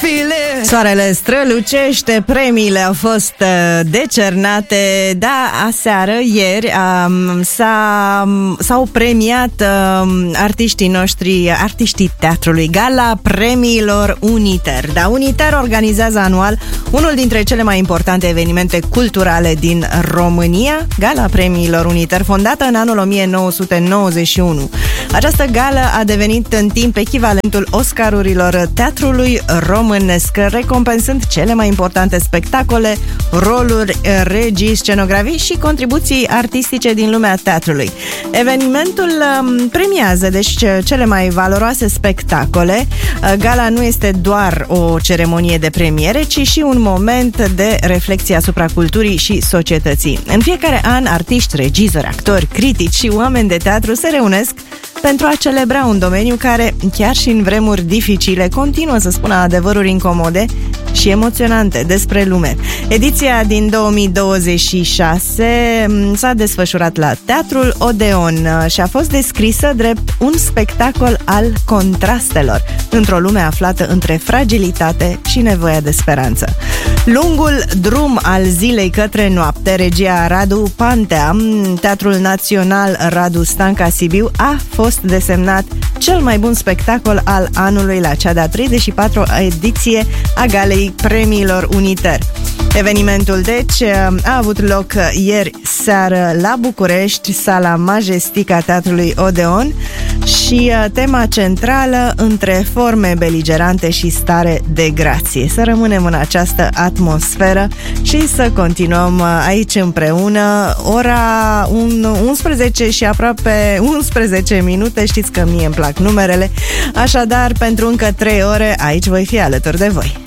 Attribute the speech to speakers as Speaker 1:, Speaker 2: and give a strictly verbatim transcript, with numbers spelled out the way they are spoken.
Speaker 1: feel it. Soarele strălucește, premiile au fost decernate. Da, aseară, ieri, um, s-a, s-au premiat um, artiștii noștri, artiștii teatrului, Gala Premiilor Uniter. Da, Uniter organizează anual unul dintre cele mai importante evenimente culturale din România, Gala Premiilor Uniter, fondată în anul o mie nouă sute nouăzeci și unu. Această gală a devenit în timp echivalentul Oscarurilor teatrului românesc, recompensând cele mai importante spectacole, roluri, regii, scenografii și contribuții artistice din lumea teatrului. Evenimentul premiază deci cele mai valoroase spectacole. Gala nu este doar o ceremonie de premiere, ci și un moment de reflexie asupra culturii și societății. În fiecare an, artiști, regizori, actori, critici și oameni de teatru se reunesc pentru a celebra un domeniu care, chiar și în vremuri dificile, continuă să spună adevăruri incomode și emoționante despre lume. Ediția din două mii douăzeci și șase s-a desfășurat la Teatrul Odeon și a fost descrisă drept un spectacol al contrastelor, într-o lume aflată între fragilitate și nevoia de speranță. Lungul drum al zilei către noapte, regia Radu Pantea, Teatrul Național Radu Stanca Sibiu, a fost desemnat cel mai bun spectacol al anului la cea de-a treizeci și patra ediție a Galei Premiilor Uniter. Evenimentul, deci, a avut loc ieri seară la București, Sala Majestic a Teatrului Odeon, și tema centrală: între forme beligerante și stare de grație. Să rămânem în această atmosferă și să continuăm aici împreună. Ora unsprezece și aproape unsprezece minute, știți că mie îmi plac numerele, așadar pentru încă trei ore aici voi fi alături de voi.